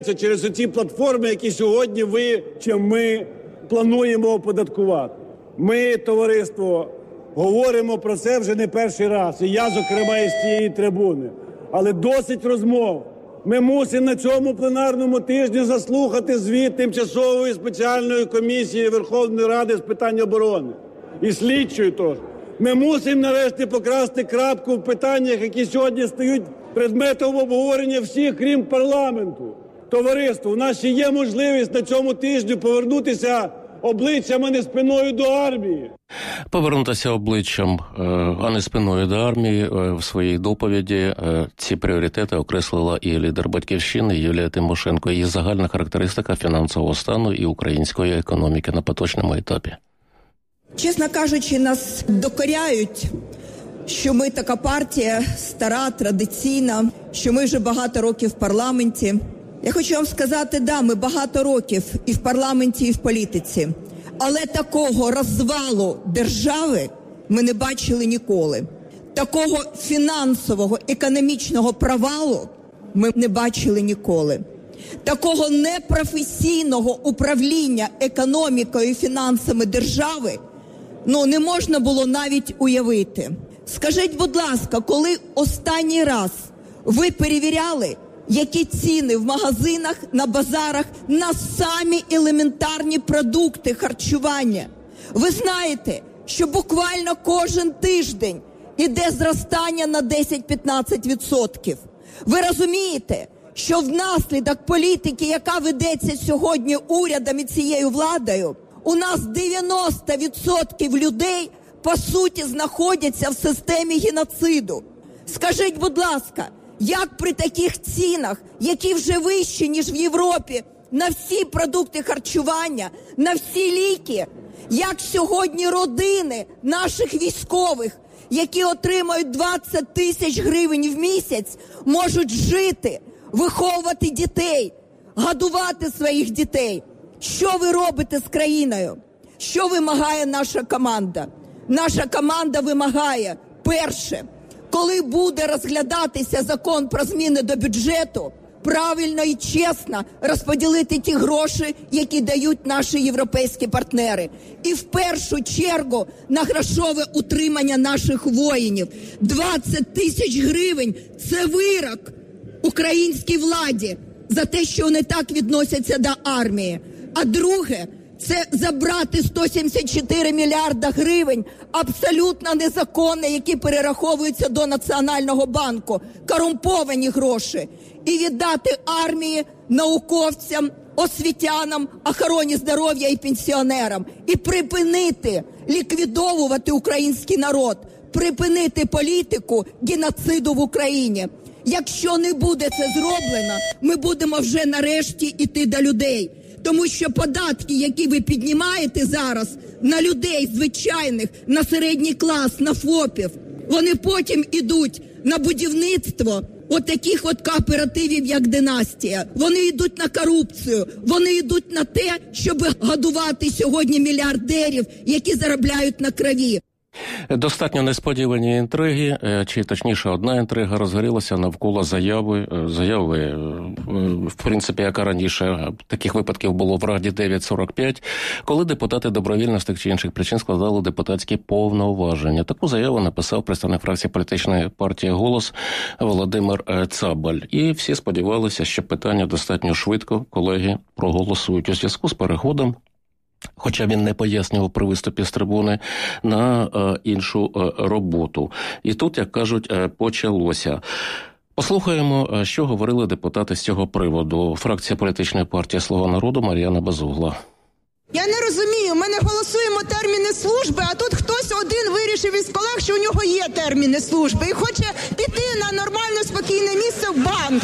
Це через оці платформи, які сьогодні ви чи ми плануємо оподаткувати. Ми, товариство, говоримо про це вже не перший раз. І я, зокрема, із цієї трибуни. Але досить розмов. Ми мусимо на цьому пленарному тижні заслухати звіт Тимчасової спеціальної комісії Верховної Ради з питань оборони. І слідчої теж. Ми мусимо нарешті покласти крапку в питаннях, які сьогодні стають предметом обговорення всіх, крім парламенту. Товариство, у нас ще є можливість на цьому тижні повернутися обличчям, а не спиною до армії. Повернутися обличчям, а не спиною до армії. В своїй доповіді ці пріоритети окреслила і лідер «Батьківщини» Юлія Тимошенко. Її загальна характеристика фінансового стану і української економіки на поточному етапі. Чесно кажучи, нас докоряють, що ми така партія стара, традиційна, що ми вже багато років в парламенті. Я хочу вам сказати, да, ми багато років і в парламенті, і в політиці. Але такого розвалу держави ми не бачили ніколи. Такого фінансового, економічного провалу ми не бачили ніколи. Такого непрофесійного управління економікою і фінансами держави, не можна було навіть уявити. Скажіть, будь ласка, коли останній раз ви перевіряли, які ціни в магазинах, на базарах, на самі елементарні продукти харчування? Ви знаєте, що буквально кожен тиждень іде зростання на 10-15%. Ви розумієте, що внаслідок політики, яка ведеться сьогодні урядом і цією владою, у нас 90% людей, по суті, знаходяться в системі геноциду. Скажіть, будь ласка, як при таких цінах, які вже вищі, ніж в Європі, на всі продукти харчування, на всі ліки, як сьогодні родини наших військових, які отримують 20 тисяч гривень в місяць, можуть жити, виховувати дітей, годувати своїх дітей? Що ви робите з країною? Що вимагає наша команда? Наша команда вимагає, перше, коли буде розглядатися закон про зміни до бюджету, правильно і чесно розподілити ті гроші, які дають наші європейські партнери. І в першу чергу на грошове утримання наших воїнів. 20 тисяч гривень – це вирок українській владі за те, що вони так відносяться до армії. А друге – це забрати 174 мільярда гривень, абсолютно незаконні, які перераховуються до Національного банку, корумповані гроші, і віддати армії, науковцям, освітянам, охороні здоров'я і пенсіонерам. І припинити ліквідовувати український народ, припинити політику геноциду в Україні. Якщо не буде це зроблено, ми будемо вже нарешті йти до людей. Тому що податки, які ви піднімаєте зараз на людей звичайних, на середній клас, на ФОПів, вони потім ідуть на будівництво таких кооперативів, як «Династія». Вони йдуть на корупцію, вони йдуть на те, щоб годувати сьогодні мільярдерів, які заробляють на крові. Достатньо несподівані інтриги, чи точніше одна інтрига розгорілася навколо заяви, в принципі, яка раніше таких випадків було в Раді 945, коли депутати добровільно з тих чи інших причин складали депутатські повноваження. Таку заяву написав представник фракції політичної партії «Голос» Володимир Цабаль. І всі сподівалися, що питання достатньо швидко колеги проголосують у зв'язку з переходом, хоча він не пояснював при виступі з трибуни, на іншу роботу. І тут, як кажуть, почалося. Послухаємо, що говорили депутати з цього приводу. Фракція політичної партії «Слуга народу» Мар'яна Безугла. Я не розумію, ми не голосуємо терміни служби, а тут хтось один вирішив із колег, що у нього є терміни служби і хоче піти на нормальне, спокійне місце в банк.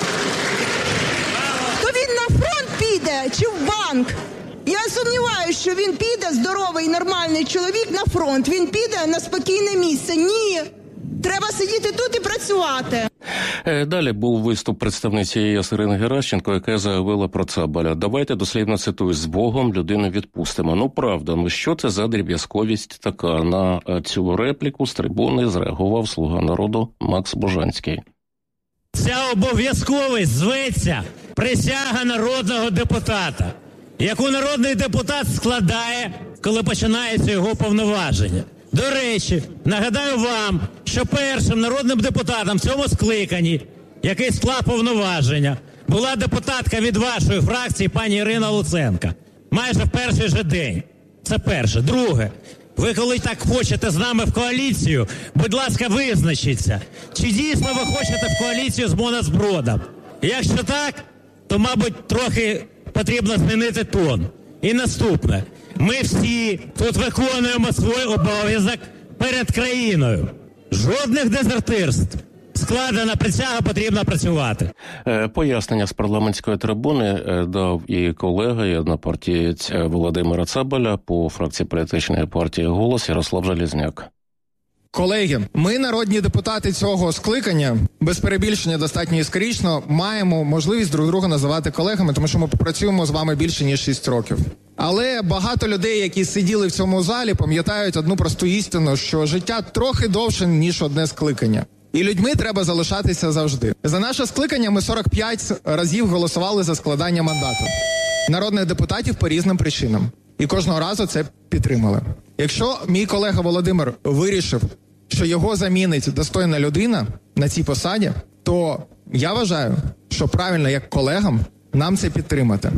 То він на фронт піде чи в банк? Я сумніваюся, що він піде, здоровий, нормальний чоловік, на фронт. Він піде на спокійне місце. Ні. Треба сидіти тут і працювати. Далі був виступ представниці ЄС Ірини Геращенко, яка заявила про Цабаля. Давайте, дослівно цитую, з Богом людину відпустимо. Правда, що це за дріб'язковість така? На цю репліку з трибуни зреагував «Слуга народу» Макс Бужанський. Ця обов'язковість зветься присяга народного депутата, яку народний депутат складає, коли починається його повноваження. До речі, нагадаю вам, що першим народним депутатом в цьому скликанні, який склав повноваження, була депутатка від вашої фракції пані Ірина Луценко. Майже в перший же день. Це перше. Друге, ви коли так хочете з нами в коаліцію, будь ласка, визначіться, чи дійсно ви хочете в коаліцію з монозбродом. Якщо так, то, мабуть, трохи потрібно змінити тон. І наступне. Ми всі тут виконуємо свій обов'язок перед країною. Жодних дезертирств. Складена присяга, потрібно працювати. Пояснення з парламентської трибуни дав і колега, і однопартієць Володимира Цабаля по фракції політичної партії «Голос» Ярослав Железняк. Колеги, ми, народні депутати цього скликання, без перебільшення достатньо іскрично, маємо можливість друг друга називати колегами, тому що ми попрацюємо з вами більше, ніж 6 років. Але багато людей, які сиділи в цьому залі, пам'ятають одну просту істину, що життя трохи довше, ніж одне скликання. І людьми треба залишатися завжди. За наше скликання ми 45 разів голосували за складання мандату народних депутатів по різним причинам. І кожного разу це підтримали. Якщо мій колега Володимир вирішив, що його замінить достойна людина на цій посаді, то я вважаю, що правильно, як колегам, нам це підтримати.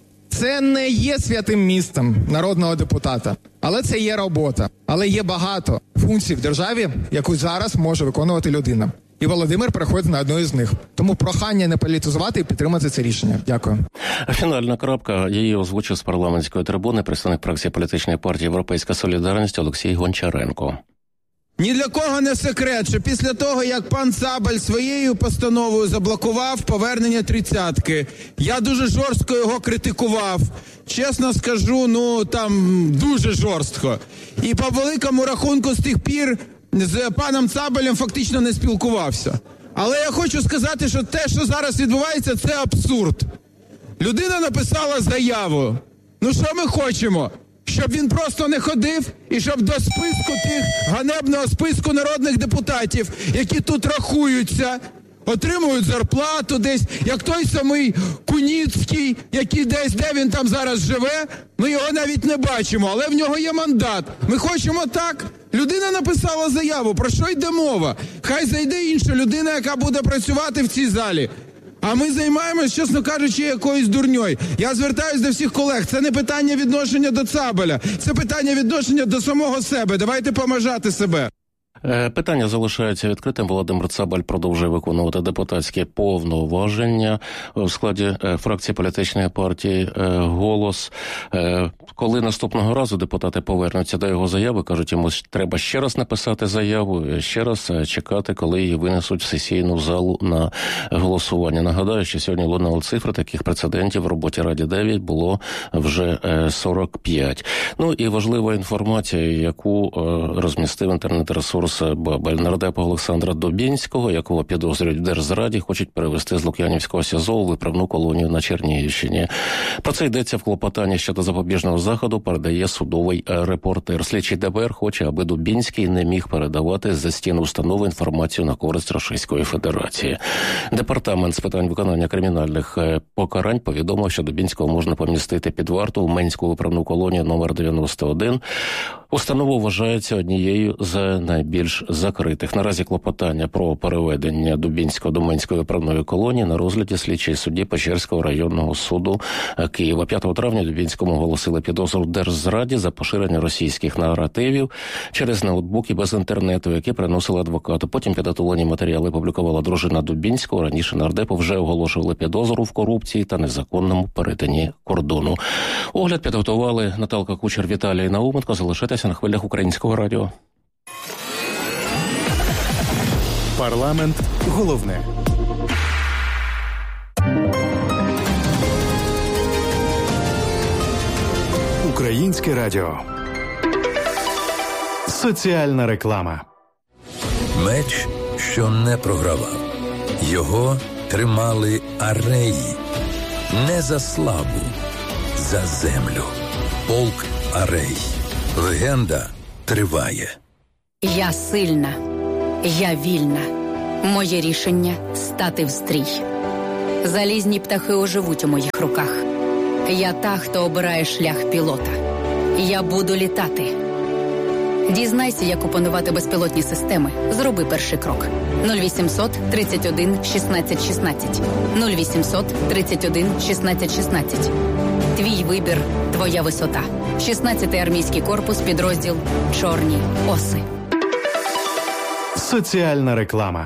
Це не є святим містом народного депутата, але це є робота. Але є багато функцій в державі, яку зараз може виконувати людина. І Володимир переходить на одну із них. Тому прохання не політизувати і підтримати це рішення. Дякую. Фінальна крапка. Її озвучив з парламентської трибуни представник фракції політичної партії «Європейська солідарність» Олексій Гончаренко. Ні для кого не секрет, що після того, як пан Цабаль своєю постановою заблокував повернення 30-ки, я дуже жорстко його критикував. Чесно скажу, там дуже жорстко. І по великому рахунку з тих пір з паном Цабалем фактично не спілкувався. Але я хочу сказати, що те, що зараз відбувається, це абсурд. Людина написала заяву. Що ми хочемо? Щоб він просто не ходив і щоб до списку ганебного списку народних депутатів, які тут рахуються, отримують зарплату десь, як той самий Куніцький, який десь, де він там зараз живе, ми його навіть не бачимо, але в нього є мандат. Ми хочемо так. Людина написала заяву, про що йде мова? Хай зайде інша людина, яка буде працювати в цій залі. А ми займаємось, чесно кажучи, якоюсь дурньою. Я звертаюсь до всіх колег. Це не питання відношення до Цабаля. Це питання відношення до самого себе. Давайте поважати себе. Питання залишається відкритим. Володимир Цабаль продовжує виконувати депутатські повноваження у складі фракції політичної партії «Голос». Коли наступного разу депутати повернуться до його заяви, кажуть, йому треба ще раз написати заяву, ще раз чекати, коли її винесуть в сесійну залу на голосування. Нагадаю, що сьогодні лунали цифри, таких прецедентів в роботі Ради 9 було вже 45. І важлива інформація, яку розмістив інтернет-ресурс нардепа Олександра Дубінського, якого підозрюють в держзраді, хочуть перевести з Лук'янівського СІЗО у виправну колонію на Чернігівщині. Про це йдеться в клопотанні щодо запобіжного заходу, передає судовий репортер. Слідчий ДБР хоче, аби Дубінський не міг передавати за стіни установи інформацію на користь Російської Федерації. Департамент з питань виконання кримінальних покарань повідомив, що Дубінського можна помістити під варту у Менську виправну колонію номер 91. Установа вважається однією з найбільш закритих. Наразі клопотання про переведення Дубінського до Менської виправної колонії на розгляді слідчої судді Печерського районного суду Києва. 5 травня Дубінському оголосили підозру в держзраді за поширення російських наративів через ноутбуки без інтернету, які приносили адвокату. Потім підготовлені матеріали публікувала дружина Дубінського. Раніше нардепу вже оголошували підозру в корупції та незаконному перетині кордону. Огляд підготували Наталка Кучер, Віталій Науменко. Залишайтеся на хвилях Українського радіо. Парламент головне. Українське радіо. Соціальна реклама. Меч, що не програвав. Його тримали ареї. Не за славу, за землю. Полк Арей. Легенда триває. Я сильна. Я вільна. Моє рішення – стати в стрій. Залізні птахи оживуть у моїх руках. Я та, хто обирає шлях пілота. Я буду літати. Дізнайся, як опанувати безпілотні системи. Зроби перший крок. 0800 31 16 16. 0800 31 16 16. Твій вибір, твоя висота. 16-й армійський корпус, підрозділ «Чорні оси». Соціальна реклама.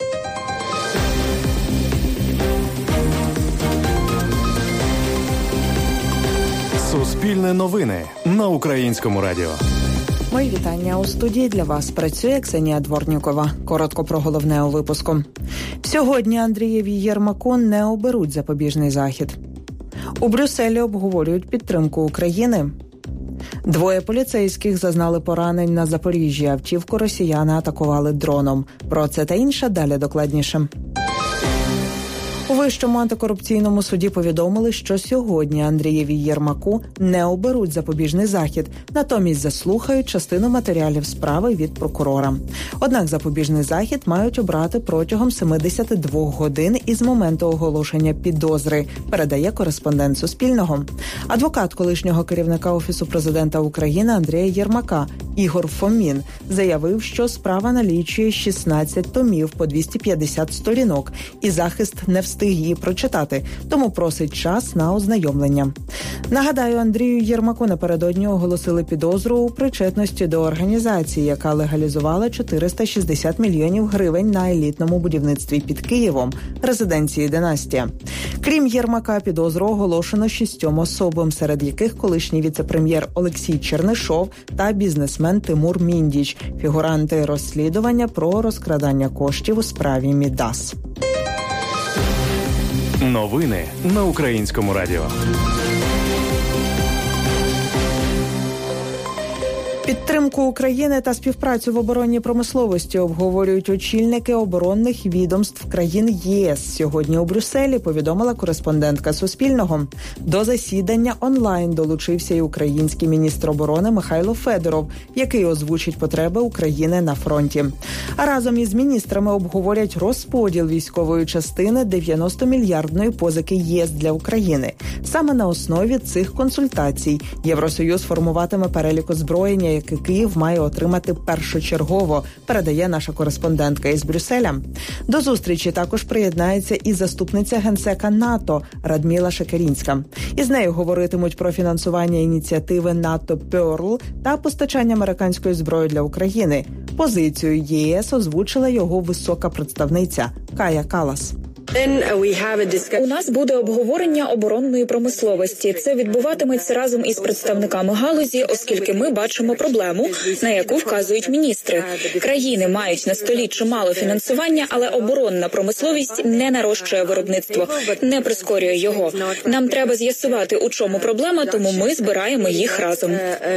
Суспільне новини на Українському радіо. Мої вітання. У студії для вас працює Ксенія Дворнікова. Коротко про головне у випуску. Сьогодні Андрієві Єрмаку не оберуть запобіжний захід. У Брюсселі обговорюють підтримку України. 2 поліцейських зазнали поранень на Запоріжжі. Автівку росіяни атакували дроном. Про це та інше далі докладніше. У Вищому антикорупційному суді повідомили, що сьогодні Андрієві Єрмаку не оберуть запобіжний захід, натомість заслухають частину матеріалів справи від прокурора. Однак запобіжний захід мають обрати протягом 72 годин із моменту оголошення підозри, передає кореспондент Суспільного. Адвокат колишнього керівника Офісу президента України Андрія Єрмака Ігор Фомін заявив, що справа налічує 16 томів по 250 сторінок, і захист не встиг її прочитати, тому просить час на ознайомлення. Нагадаю, Андрію Єрмаку напередодні оголосили підозру у причетності до організації, яка легалізувала 460 мільйонів гривень на елітному будівництві під Києвом, резиденції «Династія». Крім Єрмака, підозру оголошено 6 особам, серед яких колишній віце-прем'єр Олексій Чернишов та бізнесмен Тимур Міндіч, фігуранти розслідування про розкрадання коштів у справі Мідас. Новини на Українському радіо. Підтримку України та співпрацю в оборонній промисловості обговорюють очільники оборонних відомств країн ЄС. Сьогодні у Брюсселі, повідомила кореспондентка Суспільного. До засідання онлайн долучився і український міністр оборони Михайло Федоров, який озвучить потреби України на фронті. А разом із міністрами обговорять розподіл військової частини 90-мільярдної позики ЄС для України. Саме на основі цих консультацій Євросоюз формуватиме перелік озброєння, який Київ має отримати першочергово, передає наша кореспондентка із Брюсселя. До зустрічі також приєднається і заступниця генсека НАТО Радміла Шекерінська. Із нею говоритимуть про фінансування ініціативи НАТО «Перл» та постачання американської зброї для України. Позицію ЄС озвучила його висока представниця Кая Калас. У нас буде обговорення оборонної промисловості. Це відбуватиметься разом із представниками галузі, оскільки ми бачимо проблему, на яку вказують міністри. Країни мають на столі чимало фінансування, але оборонна промисловість не нарощує виробництво, не прискорює його. Нам треба з'ясувати, у чому проблема, тому ми збираємо їх разом.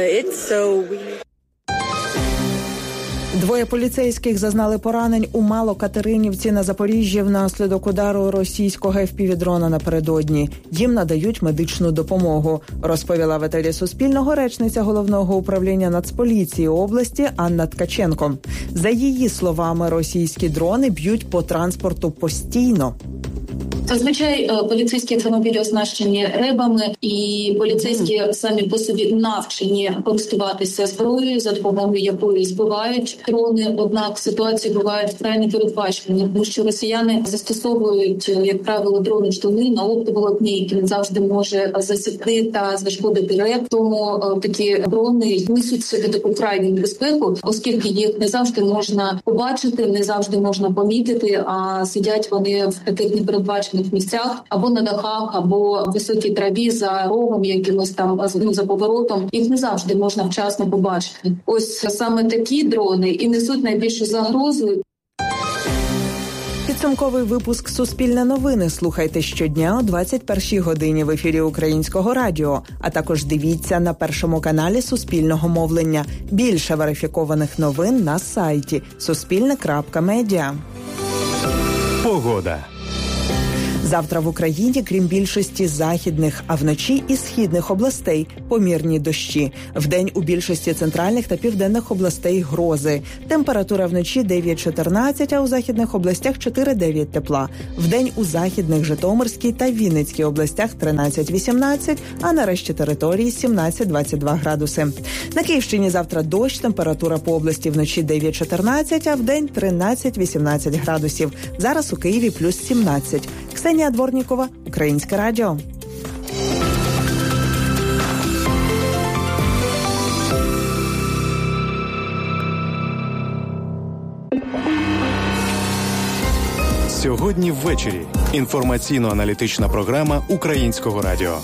2 поліцейських зазнали поранень у Малокатеринівці на Запоріжжі внаслідок удару російського FPV-дрона напередодні. Їм надають медичну допомогу, розповіла в етері Суспільного речниця Головного управління Нацполіції області Анна Ткаченко. За її словами, російські дрони б'ють по транспорту постійно. Зазвичай поліцейські автомобілі оснащені ребами, і поліцейські самі по собі навчені користуватися зброєю, за допомогою якої збивають дрони. Однак ситуації бувають вкрай непередбачені, тому що росіяни застосовують, як правило, дрони-штурми на оптоволокні, які не завжди може засікти та зашкодити реб. Тому такі дрони несуть собі таку крайню небезпеку, оскільки їх не завжди можна побачити, не завжди можна помітити, а сидять вони в таких непередбачених місцях або на дахах, або в високій траві за рогом, якимось там за поворотом. Їх не завжди можна вчасно побачити. Ось саме такі дрони і несуть найбільшу загрозу. Підсумковий випуск «Суспільне новини» слухайте щодня о 21-й годині в ефірі Українського радіо, а також дивіться на першому каналі Суспільного мовлення. Більше верифікованих новин на сайті suspilne.media. Погода. Завтра в Україні, крім більшості західних, а вночі і східних областей помірні дощі. Вдень у більшості центральних та південних областей грози. Температура вночі 9-14, а у західних областях 4-9 тепла. Вдень у західних, Житомирській та Вінницькій областях 13-18, а на решті території 17-22 градуси. На Київщині завтра дощ, температура по області вночі 9-14, а вдень 13-18 градусів. Зараз у Києві плюс 17. Ксенія Дворнікова, Українське радіо. Сьогодні ввечері. Інформаційно-аналітична програма Українського радіо.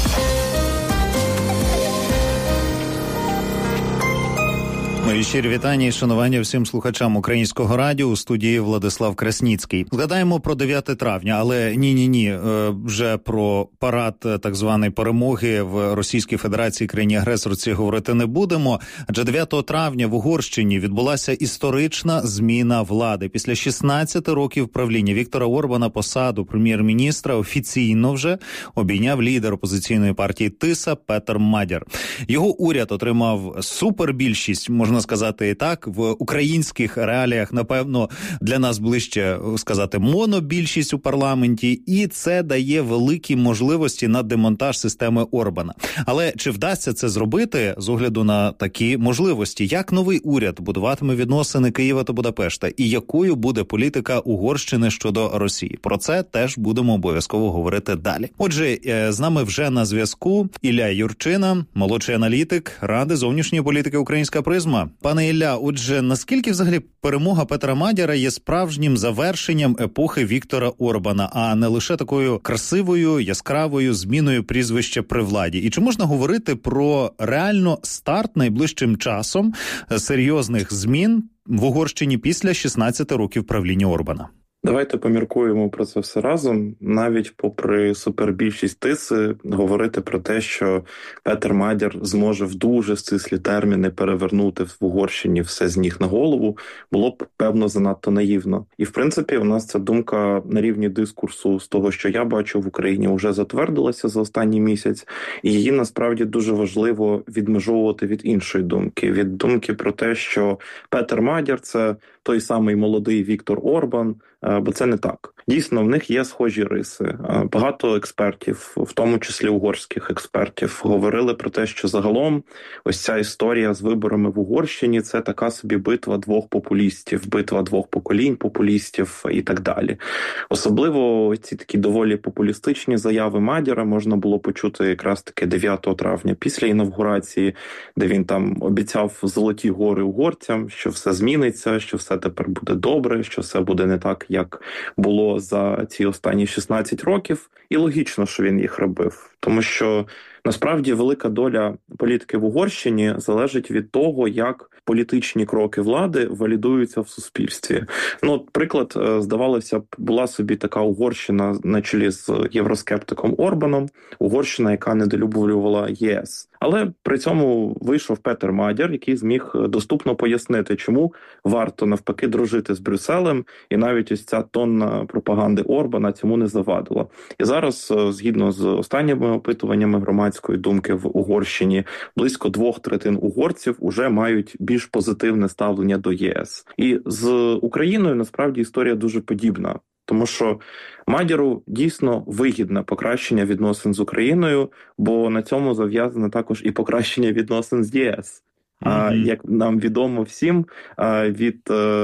Мої щирі вітання і шанування всім слухачам Українського радіо. У студії Владислав Красніцький. Згадаємо про 9 травня, але ні, вже про парад так званої перемоги в Російській Федерації, країні-агресорці, говорити не будемо. Адже 9 травня в Угорщині відбулася історична зміна влади. Після 16 років правління Віктора Орбана посаду прем'єр-міністра офіційно вже обійняв лідер опозиційної партії Тиса Петер Мадяр. Його уряд отримав супербільшість, можна сказати і так, в українських реаліях, напевно, для нас ближче сказати монобільшість у парламенті, і це дає великі можливості на демонтаж системи Орбана. Але чи вдасться це зробити з огляду на такі можливості? Як новий уряд будуватиме відносини Києва та Будапешта? І якою буде політика Угорщини щодо Росії? Про це теж будемо обов'язково говорити далі. Отже, з нами вже на зв'язку Ілля Юрчина, молодший аналітик Ради зовнішньої політики «Українська призма». Пане Ілля, отже, наскільки взагалі перемога Петра Мадяра є справжнім завершенням епохи Віктора Орбана, а не лише такою красивою, яскравою зміною прізвища при владі? І чи можна говорити про реально старт найближчим часом серйозних змін в Угорщині після 16 років правління Орбана? Давайте поміркуємо про це все разом. Навіть попри супербільшість Тиси, говорити про те, що Петер Мадяр зможе в дуже стислі терміни перевернути в Угорщині все з ніг на голову, було б, певно, занадто наївно. І, в принципі, у нас ця думка на рівні дискурсу з того, що я бачу в Україні, вже затвердилася за останній місяць, і її, насправді, дуже важливо відмежовувати від іншої думки. Від думки про те, що Петер Мадяр – це той самий молодий Віктор Орбан, бо це не так. Дійсно, в них є схожі риси. Багато експертів, в тому числі угорських експертів, говорили про те, що загалом ось ця історія з виборами в Угорщині – це така собі битва двох популістів, битва двох поколінь популістів і так далі. Особливо ці такі доволі популістичні заяви Мадяра можна було почути якраз таки 9 травня після інавгурації, де він там обіцяв золоті гори угорцям, що все зміниться, що все тепер буде добре, що все буде не так, як було за ці останні 16 років. І логічно, що він їх робив. Тому що, насправді, велика доля політики в Угорщині залежить від того, як політичні кроки влади валідуються в суспільстві. Ну, приклад, здавалося б, була собі така Угорщина на чолі з євроскептиком Орбаном, Угорщина, яка недолюблювала ЄС. Але при цьому вийшов Петер Мадяр, який зміг доступно пояснити, чому варто навпаки дружити з Брюсселем, і навіть ось ця тонна пропаганди Орбана цьому не завадила. І зараз, згідно з останніми опитуваннями громадської думки в Угорщині, близько 2/3 угорців уже мають більш позитивне ставлення до ЄС. І з Україною, насправді, історія дуже подібна. Тому що Мадяру дійсно вигідне покращення відносин з Україною, бо на цьому зав'язане також і покращення відносин з ЄС. Як нам відомо всім, від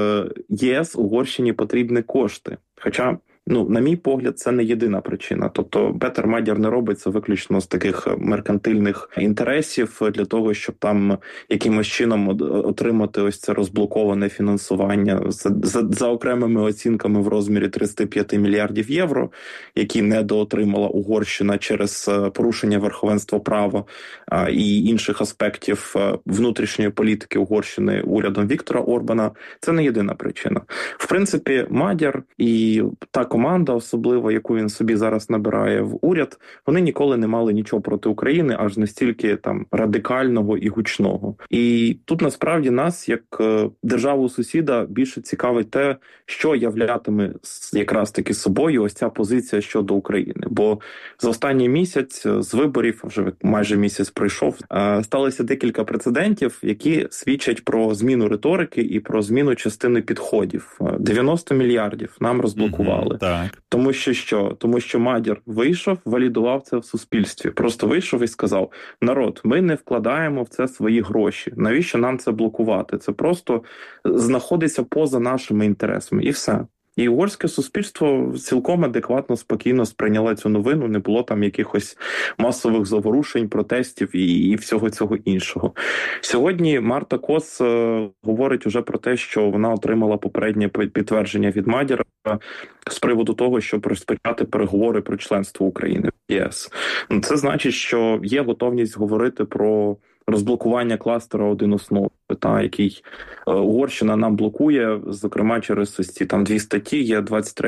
ЄС Угорщині потрібні кошти. Хоча, на мій погляд, це не єдина причина. Тобто Петер Мадяр не робить це виключно з таких меркантильних інтересів для того, щоб там якимось чином отримати ось це розблоковане фінансування за окремими оцінками в розмірі 35 мільярдів євро, які недоотримала Угорщина через порушення верховенства права і інших аспектів внутрішньої політики Угорщини урядом Віктора Орбана. Це не єдина причина. В принципі, Мадяр і та команда, особливо, яку він собі зараз набирає в уряд, вони ніколи не мали нічого проти України, аж настільки там радикального і гучного. І тут насправді нас, як державу-сусіда, більше цікавить те, що являтиме якраз таки собою ось ця позиція щодо України. Бо за останній місяць з виборів, вже майже місяць пройшов, сталося декілька прецедентів, які свідчать про зміну риторики і про зміну частини підходів. 90 мільярдів нам розблокували. Так. Тому що Мадяр вийшов, валідував це в суспільстві. Просто вийшов і сказав: народ, ми не вкладаємо в це свої гроші. Навіщо нам це блокувати? Це просто знаходиться поза нашими інтересами. І все. І угорське суспільство цілком адекватно, спокійно сприйняло цю новину, не було там якихось масових заворушень, протестів і всього цього іншого. Сьогодні Марта Кос говорить уже про те, що вона отримала попереднє підтвердження від Мадяра з приводу того, щоб розпочати переговори про членство України в ЄС. Це значить, що є готовність говорити про розблокування кластера «Один основ», який Угорщина нам блокує, зокрема через ось ці там дві статті, є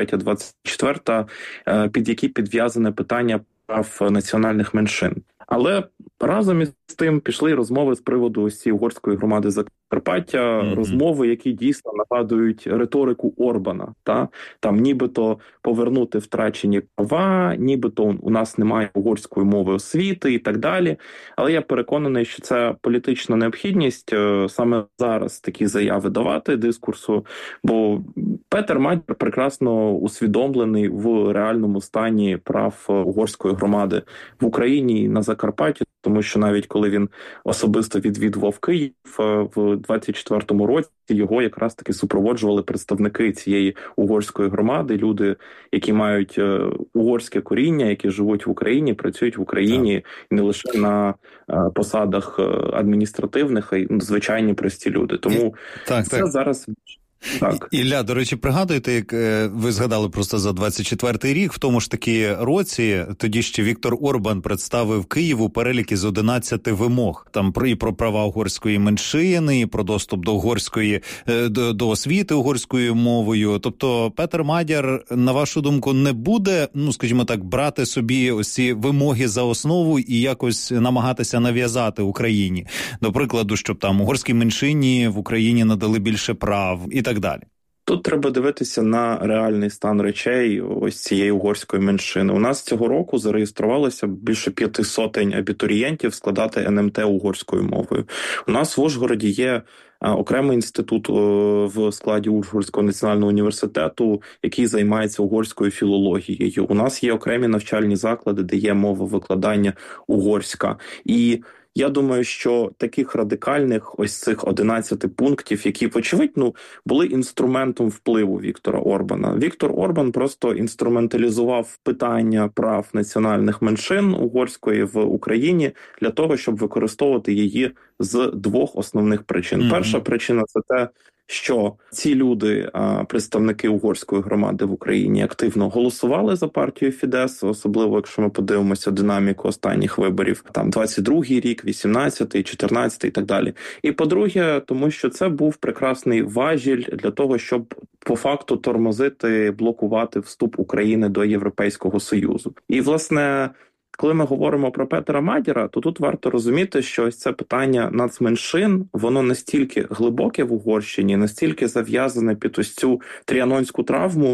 23-24, під які підв'язане питання прав національних меншин. Але разом із тим пішли розмови з приводу ось цієї угорської громади Закарпаття, розмови, які дійсно нагадують риторику Орбана. Там нібито повернути втрачені права, нібито у нас немає угорської мови освіти і так далі. Але я переконаний, що це політична необхідність саме зараз такі заяви давати дискурсу, бо Петер Мадяр прекрасно усвідомлений в реальному стані прав угорської громади в Україні і на Закарпатті, тому що навіть коли він особисто відвідував Київ в 24-му році, його якраз таки супроводжували представники цієї угорської громади, люди, які мають угорське коріння, які живуть в Україні, працюють в Україні, і не лише на посадах адміністративних, а й звичайні прості люди. Тому це зараз... Так. Ілля, до речі, пригадуєте, як ви згадали просто за 24-й рік, в тому ж таки році, тоді ще Віктор Орбан представив Києву перелік із 11 вимог. Там і про права угорської меншини, і про доступ до угорської, до освіти угорською мовою. Тобто Петер Мадяр, на вашу думку, не буде, скажімо так, брати собі ось ці вимоги за основу і якось намагатися нав'язати Україні? До прикладу, щоб там угорській меншині в Україні надали більше прав і так далі. Тут треба дивитися на реальний стан речей ось цієї угорської меншини. У нас цього року зареєструвалося більше 500 абітурієнтів складати НМТ угорською мовою. У нас в Ужгороді є окремий інститут в складі Ужгородського національного університету, який займається угорською філологією. У нас є окремі навчальні заклади, де є мова викладання угорська. І я думаю, що таких радикальних ось цих 11 пунктів, які, вочевидь, були інструментом впливу Віктора Орбана. Віктор Орбан просто інструменталізував питання прав національних меншин угорської в Україні для того, щоб використовувати її з двох основних причин. Перша причина – це те, що ці люди, представники угорської громади в Україні, активно голосували за партію Фідес, особливо якщо ми подивимося динаміку останніх виборів, там 22-й рік, 18-й, 14-й і так далі. І по-друге, тому що це був прекрасний важіль для того, щоб по факту тормозити, блокувати вступ України до Європейського Союзу. І, власне, коли ми говоримо про Петера Мадяра, то тут варто розуміти, що ось це питання нацменшин, воно настільки глибоке в Угорщині, настільки зав'язане під ось цю тріанонську травму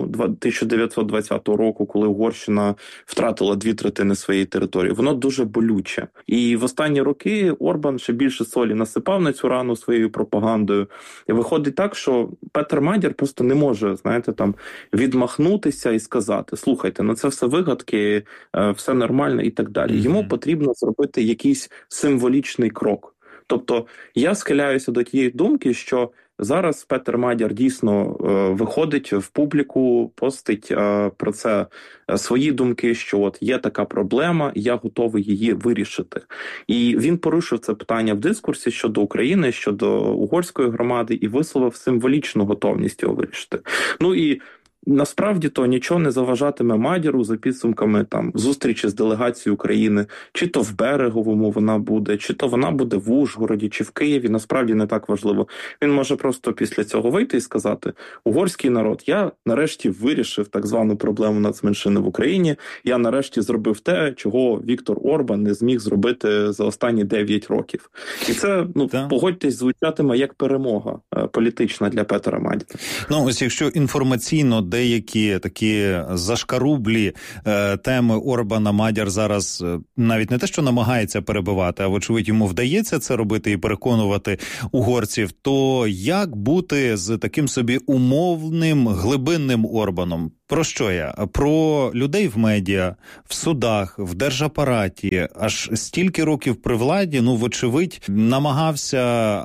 1920 року, коли Угорщина втратила 2/3 своєї території. Воно дуже болюче. І в останні роки Орбан ще більше солі насипав на цю рану своєю пропагандою. І виходить так, що Петер Мадяр просто не може, відмахнутися і сказати: слухайте, це все вигадки, все нормально і так далі. Йому потрібно зробити якийсь символічний крок. Тобто я схиляюся до тієї думки, що зараз Петер Мадяр дійсно виходить в публіку, постить про це свої думки, що от є така проблема, я готовий її вирішити. І він порушив це питання в дискурсі щодо України, щодо угорської громади і висловив символічну готовність його вирішити. І насправді то нічого не заважатиме Мадяру за підсумками там зустрічі з делегацією України, чи то в Береговому вона буде, чи то вона буде в Ужгороді, чи в Києві, насправді не так важливо. Він може просто після цього вийти і сказати: угорський народ, я нарешті вирішив так звану проблему нацменшини в Україні, я нарешті зробив те, чого Віктор Орбан не зміг зробити за останні 9 років. І це, погодьтесь, звучатиме як перемога політична для Петера Мадяра. Ось якщо інформаційно деякі такі зашкарублі теми Орбана Мадяр зараз навіть не те, що намагається перебивати, а вочевидь йому вдається це робити і переконувати угорців, то як бути з таким собі умовним глибинним Орбаном? Про що я? Про людей в медіа, в судах, в держапараті, аж стільки років при владі, вочевидь, намагався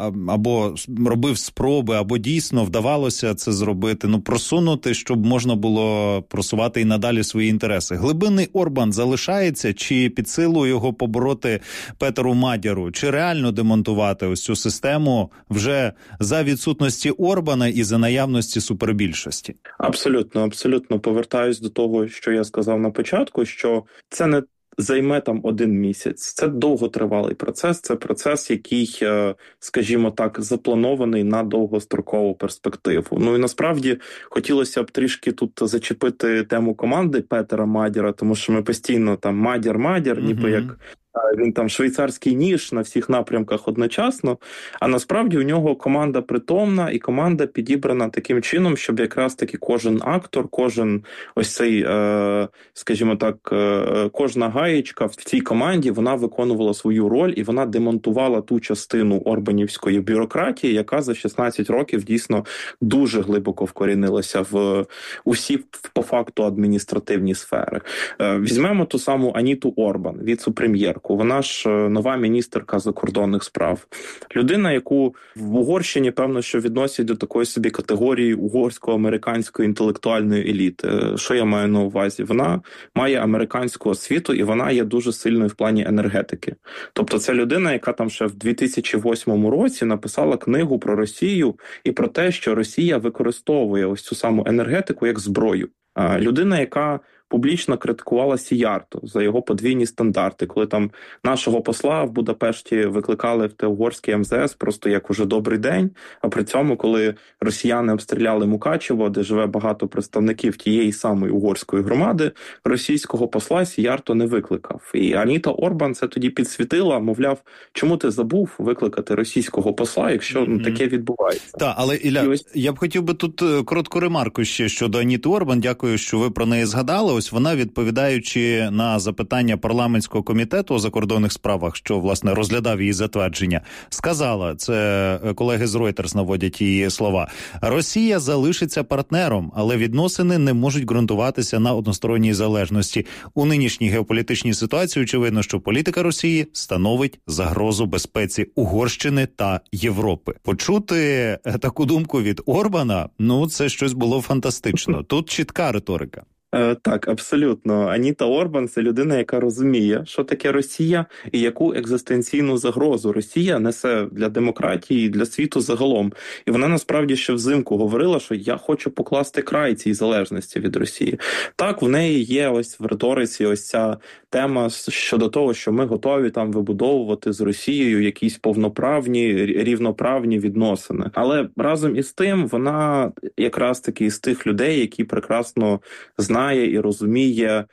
або робив спроби, або дійсно вдавалося це зробити, просунути, щоб можна було просувати і надалі свої інтереси. Глибинний Орбан залишається, чи під силу його побороти Петеру Мадяру, чи реально демонтувати ось цю систему вже за відсутності Орбана і за наявності супербільшості? Абсолютно. Повертаюсь до того, що я сказав на початку, що це не займе там 1 місяць. Це довготривалий процес, це процес, який, скажімо так, запланований на довгострокову перспективу. І насправді хотілося б трішки тут зачепити тему команди Петера Мадяра, тому що ми постійно там Мадяр, ніби як він там швейцарський ніж на всіх напрямках одночасно, а насправді у нього команда притомна і команда підібрана таким чином, щоб якраз таки кожен актор, кожен ось цей, скажімо так, кожна гаєчка в цій команді, вона виконувала свою роль і вона демонтувала ту частину орбанівської бюрократії, яка за 16 років дійсно дуже глибоко вкорінилася в усі по факту адміністративні сфери. Візьмемо ту саму Аніту Орбан, віце-прем'єрку. Вона ж нова міністерка закордонних справ. Людина, яку в Угорщині, певно, що відносять до такої собі категорії угорсько-американської інтелектуальної еліти. Що я маю на увазі? Вона має американську освіту і вона є дуже сильною в плані енергетики. Тобто це людина, яка там ще в 2008 році написала книгу про Росію і про те, що Росія використовує ось цю саму енергетику як зброю. Людина, яка публічно критикувала Сіярто за його подвійні стандарти, коли там нашого посла в Будапешті викликали в те угорське МЗС просто як уже добрий день, а при цьому, коли росіяни обстріляли Мукачево, де живе багато представників тієї самої угорської громади, російського посла Сіярто не викликав. І Аніта Орбан це тоді підсвітила, мовляв, чому ти забув викликати російського посла, якщо таке відбувається. Так, але, Ілля, я б хотів би тут коротку ремарку ще щодо Аніти Орбан. Дякую, що ви про неї згадали. Ось вона, відповідаючи на запитання парламентського комітету у закордонних справах, що, власне, розглядав її затвердження, сказала, це колеги з Reuters наводять її слова, Росія залишиться партнером, але відносини не можуть ґрунтуватися на односторонній залежності. У нинішній геополітичній ситуації очевидно, що політика Росії становить загрозу безпеці Угорщини та Європи. Почути таку думку від Орбана, це щось було фантастично. Тут чітка риторика. Так, абсолютно. Аніта Орбан – це людина, яка розуміє, що таке Росія і яку екзистенційну загрозу Росія несе для демократії і для світу загалом. І вона насправді ще взимку говорила, що я хочу покласти край цій залежності від Росії. Так, в неї є ось в риториці ось ця тема щодо того, що ми готові там вибудовувати з Росією якісь повноправні, рівноправні відносини. Але разом із тим вона якраз таки з тих людей, які прекрасно знає і розуміє,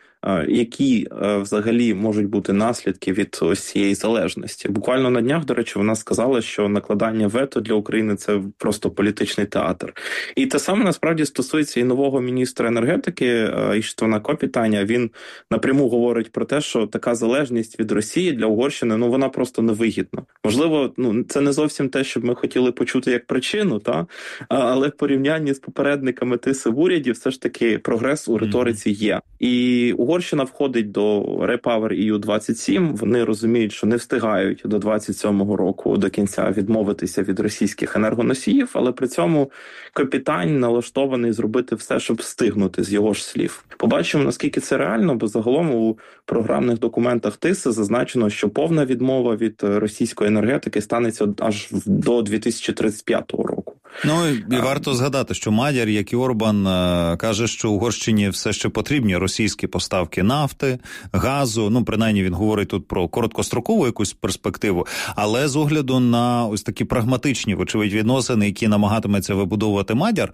які взагалі можуть бути наслідки від ось цієї залежності. Буквально на днях, до речі, вона сказала, що накладання вето для України – це просто політичний театр. І те саме, насправді, стосується і нового міністра енергетики Іштвана Копітаня. Він напряму говорить про те, що така залежність від Росії для Угорщини, вона просто невигідна. Можливо, це не зовсім те, що б ми хотіли почути як причину, але в порівнянні з попередниками Тиси в уряді все ж таки прогрес у риториці є. І Угорщина входить до REPowerEU 27, вони розуміють, що не встигають до 27-го року до кінця відмовитися від російських енергоносіїв, але при цьому Копітань налаштований зробити все, щоб встигнути, з його ж слів. Побачимо, наскільки це реально, бо загалом у програмних документах Тиси зазначено, що повна відмова від російської енергетики станеться аж до 2035 року. Ну і варто згадати, що Мадяр, як і Орбан, каже, що Угорщині все ще потрібні російські поставки нафти, газу. Ну, принаймні він говорить тут про короткострокову якусь перспективу, але з огляду на ось такі прагматичні, вочевидь, відносини, які намагатиметься вибудовувати Мадяр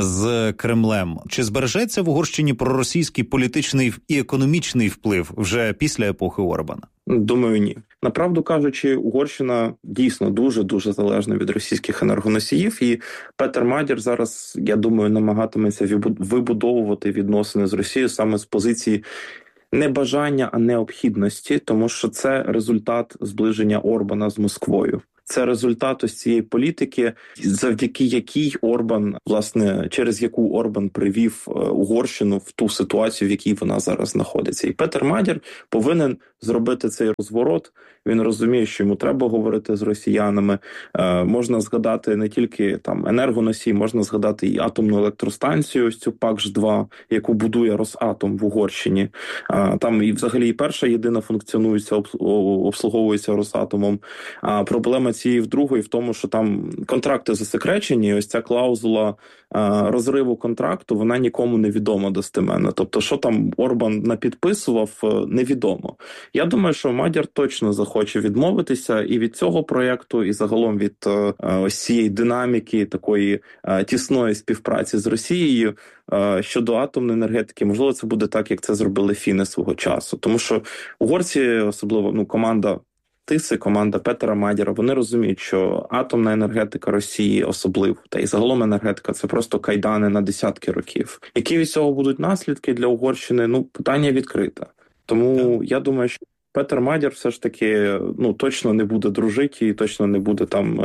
з Кремлем, чи збережеться в Угорщині проросійський політичний і економічний вплив вже після епохи Орбана? Думаю, ні. Направду кажучи, Угорщина дійсно дуже залежна від російських енергоносіїв, і Петер Мадяр зараз, я думаю, намагатиметься вибудовувати відносини з Росією саме з позиції не бажання, а необхідності, тому що це результат зближення Орбана з Москвою. Це результат ось цієї політики, завдяки якій Орбан, власне, через яку Орбан привів Угорщину в ту ситуацію, в якій вона зараз знаходиться. І Петер Мадяр повинен зробити цей розворот. Він розуміє, що йому треба говорити з росіянами. Можна згадати не тільки там енергоносій, можна згадати і атомну електростанцію, ось цю ПАКШ-2, яку будує Росатом в Угорщині. Там і взагалі і перша єдина функціонується, обслуговується Росатомом. А проблема цієї в другої в тому, що там контракти засекречені, ось ця клаузула розриву контракту, вона нікому не відома достеменно. Тобто, що там Орбан напідписував, невідомо. Я думаю, що Мадяр точно захоче відмовитися і від цього проєкту, і загалом від ось цієї динаміки, такої тісної співпраці з Росією щодо атомної енергетики. Можливо, це буде так, як це зробили фіни свого часу. Тому що угорці, особливо команда Тиси, команда Петера Мадяра, вони розуміють, що атомна енергетика Росії особливо, та й загалом енергетика – це просто кайдани на десятки років. Які від цього будуть наслідки для Угорщини? Питання відкрите. Тому я думаю, що Петер Мадяр все ж таки точно не буде дружити і точно не буде там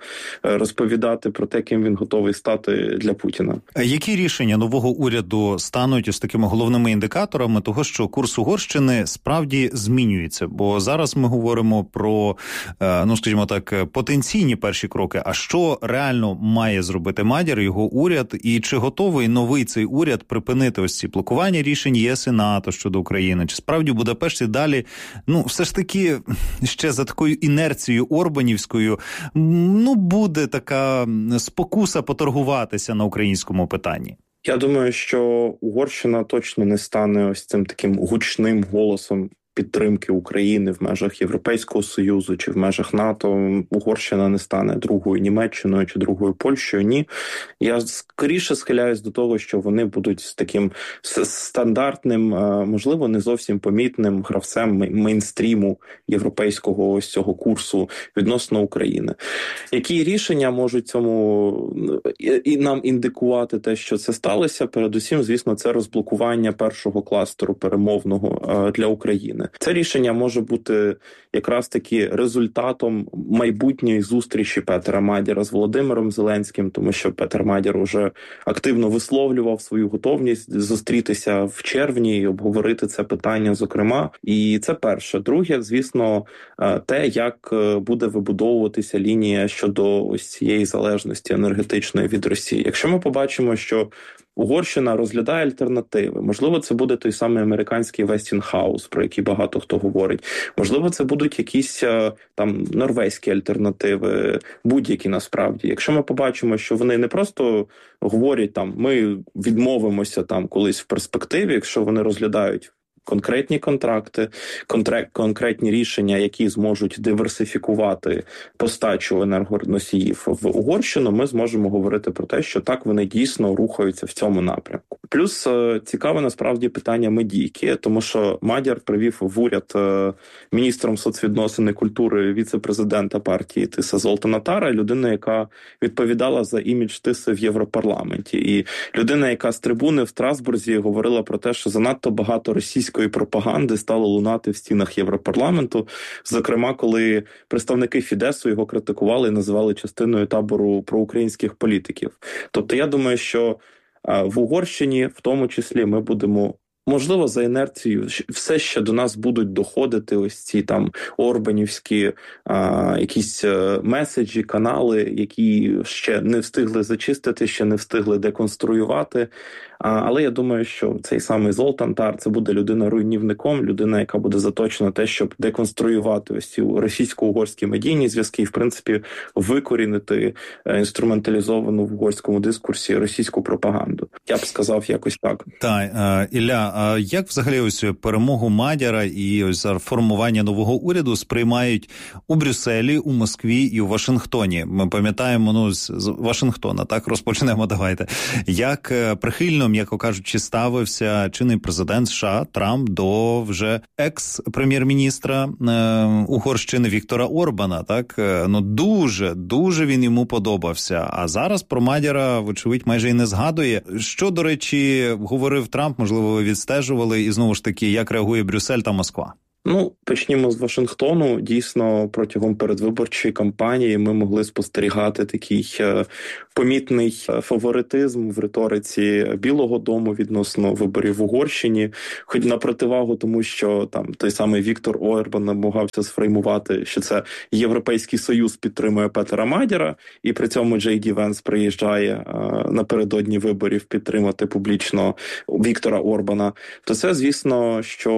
розповідати про те, ким він готовий стати для Путіна. Які рішення нового уряду стануть ось такими головними індикаторами того, що курс Угорщини справді змінюється? Бо зараз ми говоримо про, скажімо так, потенційні перші кроки. А що реально має зробити Мадяр, його уряд? І чи готовий новий цей уряд припинити ось ці блокування рішень ЄС і НАТО щодо України? Чи справді Будапешт і далі все ж таки, ще за такою інерцією орбанівською, буде така спокуса поторгуватися на українському питанні? Я думаю, що Угорщина точно не стане ось цим таким гучним голосом підтримки України в межах Європейського Союзу чи в межах НАТО. Угорщина не стане другою Німеччиною чи другою Польщею. Ні. Я скоріше схиляюсь до того, що вони будуть з таким стандартним, можливо, не зовсім помітним гравцем мейнстріму європейського ось цього курсу відносно України. Які рішення можуть цьому і нам індикувати те, що це сталося? Передусім, звісно, це розблокування першого кластеру перемовного для України. Це рішення може бути якраз таки результатом майбутньої зустрічі Петера Мадяра з Володимиром Зеленським, тому що Петер Мадяр уже активно висловлював свою готовність зустрітися в червні і обговорити це питання, зокрема. І це перше. Друге, звісно, те, як буде вибудовуватися лінія щодо ось цієї залежності енергетичної від Росії. Якщо ми побачимо, що Угорщина розглядає альтернативи. Можливо, це буде той самий американський Westinghouse, про який багато хто говорить. Можливо, це будуть якісь там норвезькі альтернативи, будь-які насправді. Якщо ми побачимо, що вони не просто говорять там, ми відмовимося там колись в перспективі, якщо вони розглядають конкретні контракти, конкретні рішення, які зможуть диверсифікувати постачу енергоносіїв в Угорщину, ми зможемо говорити про те, що так, вони дійсно рухаються в цьому напрямку. Плюс цікаве насправді питання медійки, тому що Мадяр привів в уряд міністром соцвідносин і культури віце-президента партії Тиса Золтана Тара, людина, яка відповідала за імідж Тиси в Європарламенті. І людина, яка з трибуни в Страсбурзі говорила про те, що занадто багато російської пропаганди стало лунати в стінах Європарламенту, зокрема, коли представники Фідесу його критикували і називали частиною табору проукраїнських політиків. Тобто я думаю, що в Угорщині в тому числі ми будемо можливо, за інерцією все ще до нас будуть доходити ось ці там орбанівські якісь меседжі, канали, які ще не встигли зачистити, ще не встигли деконструювати. Але я думаю, що цей самий Золтан Тар – це буде людина-руйнівником, людина, яка буде заточена на те, щоб деконструювати ось ці російсько-угорські медійні зв'язки і, в принципі, викорінити інструменталізовану в угорському дискурсі російську пропаганду. Я б сказав якось так. Так, Ілля, а як взагалі ось перемогу Мадяра і ось формування нового уряду сприймають у Брюсселі, у Москві і у Вашингтоні? Ми пам'ятаємо, з Вашингтона, так, розпочнемо, давайте. Як прихильно, м'яко кажучи, ставився чинний президент США Трамп до вже екс-прем'єр-міністра Угорщини Віктора Орбана, так? Дуже він йому подобався. А зараз про Мадяра, вочевидь, майже і не згадує. Що, до речі, говорив Трамп, можливо, ви відстежували, і знову ж таки, як реагує Брюссель та Москва? Почнімо з Вашингтону. Дійсно, протягом передвиборчої кампанії ми могли спостерігати такий помітний фаворитизм в риториці Білого дому відносно виборів в Угорщині. Хоч на противагу тому, що там той самий Віктор Орбан намагався сфреймувати, що це Європейський Союз підтримує Петера Мадяра, і при цьому Джей Ді Венс приїжджає напередодні виборів підтримати публічно Віктора Орбана. То це, звісно, що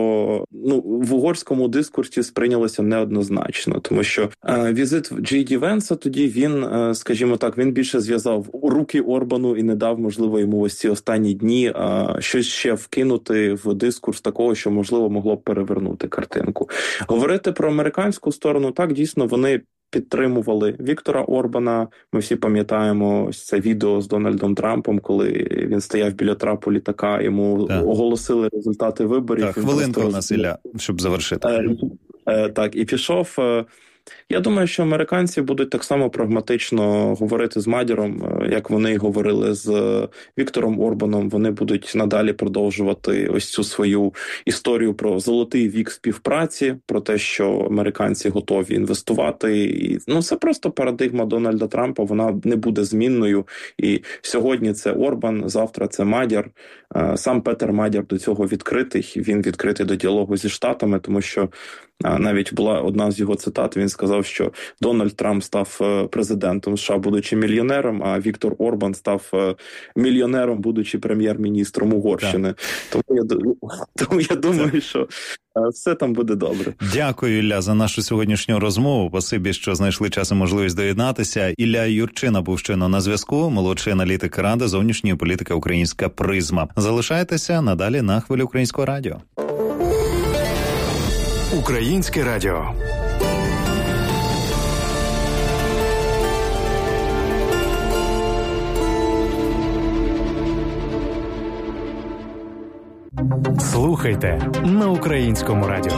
в угорському дискурсі сприйнялося неоднозначно, тому що візит Джей Ді Венса тоді він, скажімо так, він більше зв'язав руки Орбану і не дав, можливо, йому ось ці останні дні щось ще вкинути в дискурс такого, що, можливо, могло б перевернути картинку. Говорити про американську сторону, так, дійсно, вони підтримували Віктора Орбана. Ми всі пам'ятаємо ось це відео з Дональдом Трампом, коли він стояв біля трапу літака, йому оголосили результати виборів. Так, хвилинку у нас, Ілля, щоб завершити. Так, і пішов. Я думаю, що американці будуть так само прагматично говорити з Мадяром, як вони говорили з Віктором Орбаном. Вони будуть надалі продовжувати ось цю свою історію про золотий вік співпраці, про те, що американці готові інвестувати. І, це просто парадигма Дональда Трампа, вона не буде змінною. І сьогодні це Орбан, завтра це Мадяр. Сам Петер Мадяр до цього відкритий. Він відкритий до діалогу зі Штатами, тому що навіть була одна з його цитат, він сказав, що Дональд Трамп став президентом США, будучи мільйонером, а Віктор Орбан став мільйонером, будучи прем'єр-міністром Угорщини. Тому я думаю, що все там буде добре. Дякую, Ілля, за нашу сьогоднішню розмову. Спасибі, що знайшли час і можливість доєднатися. Ілля Юрчина був щойно на зв'язку, молодший аналітик Ради зовнішньої політики «Українська призма». Залишайтеся надалі на хвилі Українського радіо. Українське радіо. Слухайте на Українському радіо.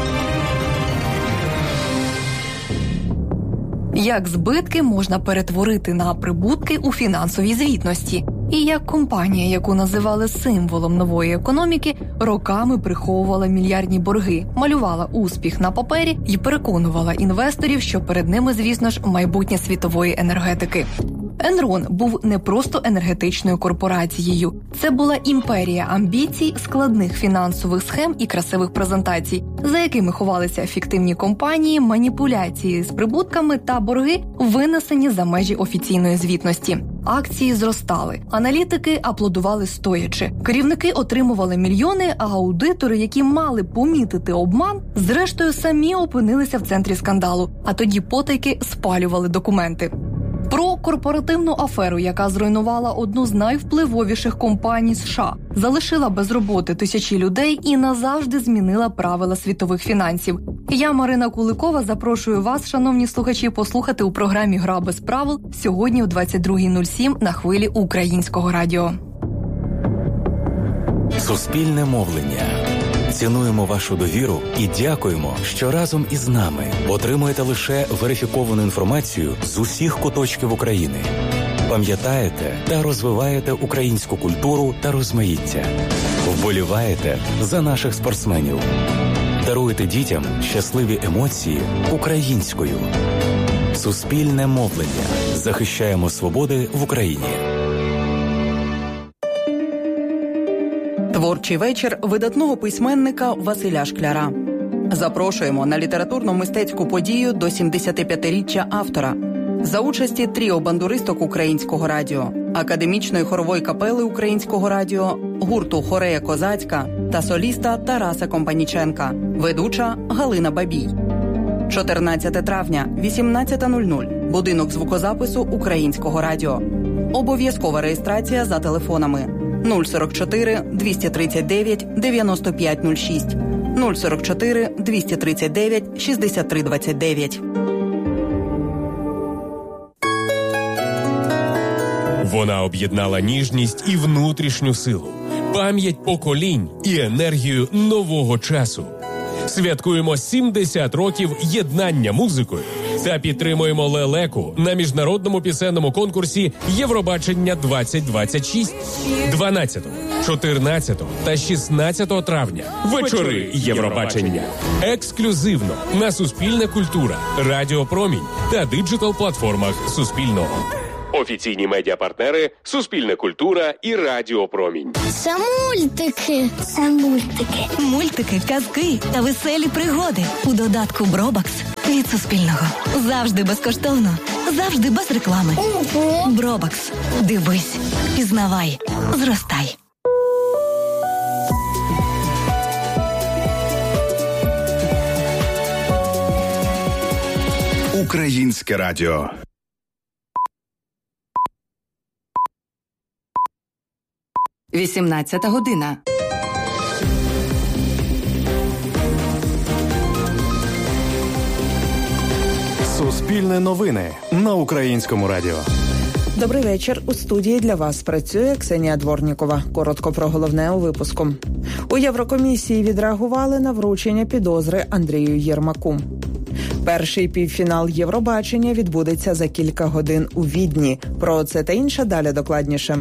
Як збитки можна перетворити на прибутки у фінансовій звітності? І як компанія, яку називали символом нової економіки, роками приховувала мільярдні борги, малювала успіх на папері і переконувала інвесторів, що перед ними, звісно ж, майбутнє світової енергетики. Енрон був не просто енергетичною корпорацією. Це була імперія амбіцій, складних фінансових схем і красивих презентацій, за якими ховалися фіктивні компанії, маніпуляції з прибутками та борги, винесені за межі офіційної звітності. Акції зростали, аналітики аплодували стоячи, керівники отримували мільйони, а аудитори, які мали помітити обман, зрештою самі опинилися в центрі скандалу, а тоді потайки спалювали документи. Про корпоративну аферу, яка зруйнувала одну з найвпливовіших компаній США, залишила без роботи тисячі людей і назавжди змінила правила світових фінансів. Я, Марина Куликова, запрошую вас, шановні слухачі, послухати у програмі «Гра без правил» сьогодні о 22:07 на хвилі Українського радіо. Суспільне мовлення. Цінуємо вашу довіру і дякуємо, що разом із нами отримуєте лише верифіковану інформацію з усіх куточків України. Пам'ятаєте та розвиваєте українську культуру та розмаїття. Вболіваєте за наших спортсменів. Даруєте дітям щасливі емоції українською. Суспільне мовлення. Захищаємо свободи в Україні. Творчий вечір видатного письменника Василя Шкляра. Запрошуємо на літературно-мистецьку подію до 75-річчя автора. За участі тріо бандуристок Українського радіо, академічної хорової капели Українського радіо, гурту «Хорея Козацька» та соліста Тараса Компаніченка, ведуча Галина Бабій. 14 травня, 18:00. Будинок звукозапису Українського радіо. Обов'язкова реєстрація за телефонами 044 239 9506, 044 239 6329. Вона об'єднала ніжність і внутрішню силу, пам'ять поколінь і енергію нового часу. Святкуємо 70 років єднання музикою та підтримуємо лелеку на міжнародному пісенному конкурсі «Євробачення-2026» 12, 14 та 16 травня. Вечори Євробачення. Ексклюзивно на Суспільне культура, Радіо Промінь та диджитал-платформах Суспільного. Офіційні медіапартнери Суспільне культура і Радіо Промінь. Це мультики. Мультики, казки та веселі пригоди у додатку Бробакс від Суспільного. Завжди безкоштовно, завжди без реклами. Бробакс. Дивись, пізнавай, зростай. Українське радіо. – 18 година. Суспільне новини на Українському радіо. Добрий вечір. У студії для вас працює Ксенія Дворнікова. Коротко про головне у випуску. У Єврокомісії відреагували на вручення підозри Андрію Єрмаку. Перший півфінал Євробачення відбудеться за кілька годин у Відні. Про це та інше далі докладніше.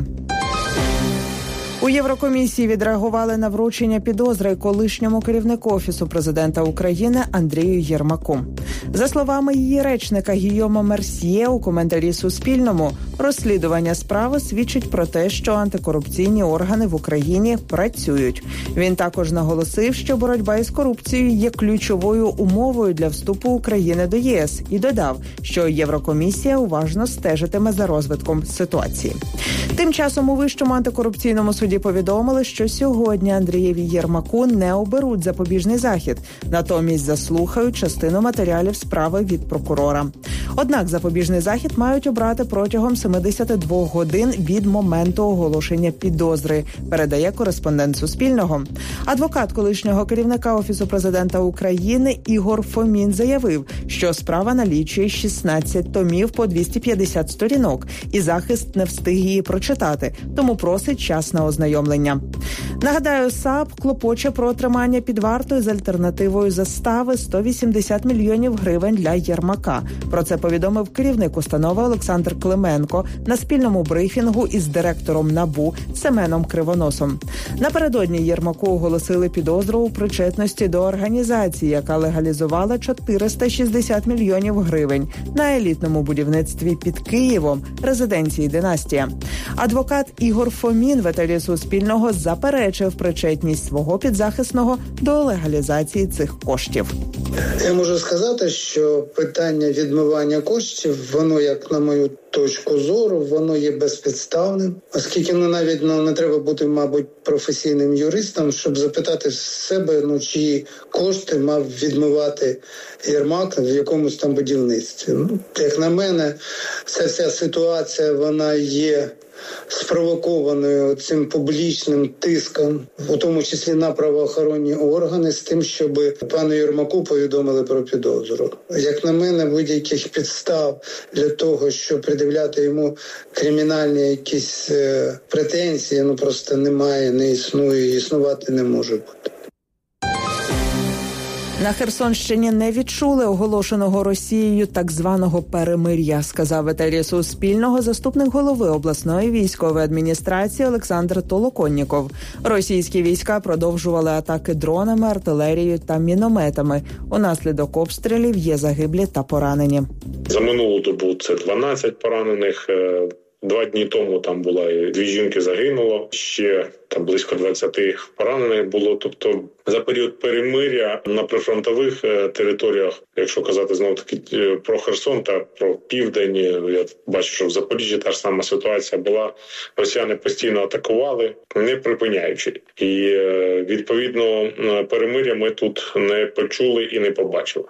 У Єврокомісії відреагували на вручення підозри колишньому керівнику Офісу президента України Андрію Єрмаку. За словами її речника Гійома Мерсьє у коментарі Суспільному, розслідування справи свідчить про те, що антикорупційні органи в Україні працюють. Він також наголосив, що боротьба із корупцією є ключовою умовою для вступу України до ЄС і додав, що Єврокомісія уважно стежитиме за розвитком ситуації. Тим часом у Вищому антикорупційному суді повідомили, що сьогодні Андрієві Єрмаку не оберуть запобіжний захід, натомість заслухають частину матеріалів справи від прокурора. Однак запобіжний захід мають обрати протягом 72 годин від моменту оголошення підозри, передає кореспондент Суспільного. Адвокат колишнього керівника Офісу президента України Ігор Фомін заявив, що справа налічує 16 томів по 250 сторінок, і захист не встиг її прочитати, тому просить час на ознайомлення. Нагадаю, САП клопоче про тримання під вартою з альтернативою застави 180 мільйонів гривень для Єрмака. Про це повідомив керівник установи Олександр Клименко на спільному брифінгу із директором НАБУ Семеном Кривоносом. Напередодні Єрмаку оголосили підозру у причетності до організації, яка легалізувала 460 мільйонів гривень на елітному будівництві під Києвом резиденції «Династія». Адвокат Ігор Фомін в етері Суспільного заперечив причетність свого підзахисного до легалізації цих коштів. Я можу сказати, що питання відмивання коштів, воно, як на мою точку зору, воно є безпідставним, оскільки навіть не треба бути, мабуть, професійним юристом, щоб запитати себе, чиї кошти мав відмивати Єрмак в якомусь там будівництві. Як на мене, ця вся ситуація, вона є спровокованою цим публічним тиском, у тому числі на правоохоронні органи, з тим, щоб пану Єрмаку повідомили про підозру. Як на мене, будь-яких підстав для того, щоб пред'являти йому кримінальні якісь претензії, просто немає, не існує, існувати не може бути. На Херсонщині не відчули оголошеного Росією так званого перемир'я, сказав в етері Суспільного заступник голови обласної військової адміністрації Олександр Толоконніков. Російські війська продовжували атаки дронами, артилерією та мінометами. Унаслідок обстрілів є загиблі та поранені. За минулу добу це 12 поранених, 2 дні тому там була 2 жінки загинуло, ще там близько 20 поранених було. Тобто за період перемиря на прифронтових територіях, якщо казати знову таки про Херсон та про південь, я бачу, що в Запоріжжі та ж сама ситуація була. Росіяни постійно атакували, не припиняючи. І відповідно перемиря ми тут не почули і не побачили.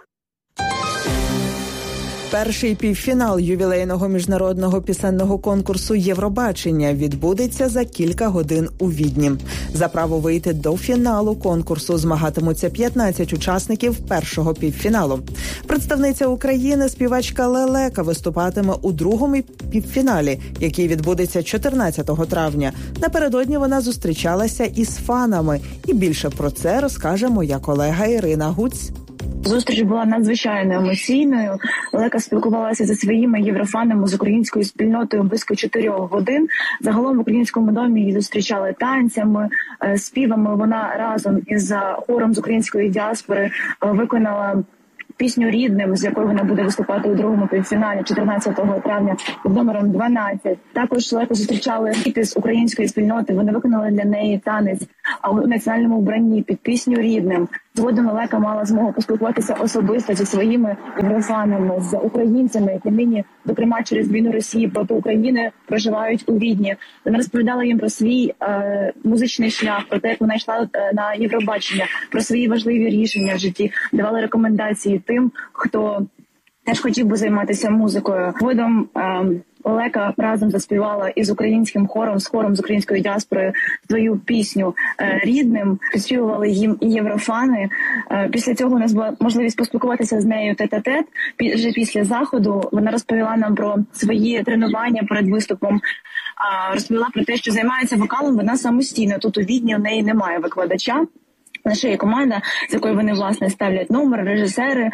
Перший півфінал ювілейного міжнародного пісенного конкурсу «Євробачення» відбудеться за кілька годин у Відні. За право вийти до фіналу конкурсу змагатимуться 15 учасників першого півфіналу. Представниця України, співачка Лелека, виступатиме у другому півфіналі, який відбудеться 14 травня. Напередодні вона зустрічалася із фанами. І більше про це розкаже моя колега Ірина Гуць. Зустріч була надзвичайно емоційною. Лелека спілкувалася зі своїми єврофанами з українською спільнотою близько 4 годин. Загалом в українському домі її зустрічали танцями, співами. Вона разом із хором з української діаспори виконала пісню «Рідним», з якою вона буде виступати у другому півфіналі 14 травня під номером 12. Також Лелеку зустрічали діти з української спільноти. Вони виконали для неї танець у національному вбранні під пісню «Рідним». Згодом Лелека мала змогу поспілкуватися особисто зі своїми єврофанами, з українцями, які нині, зокрема через війну Росії проти України, проживають у Відні. Вона розповідала їм про свій музичний шлях, про те, як вона йшла на Євробачення, про свої важливі рішення в житті, давала рекомендації тим, хто теж хотів би займатися музикою. Згодом Лелека разом заспівала із українським хором, з хором з української діаспори свою пісню «Рідним». Підспівували їм і єврофани. Після цього у нас була можливість поспілкуватися з нею тет-а-тет. Вже після заходу вона розповіла нам про свої тренування перед виступом. Розповіла про те, що займається вокалом вона самостійно. Тут у Відні у неї немає викладача. Лише є команда, з якою вони, власне, ставлять номер, режисери.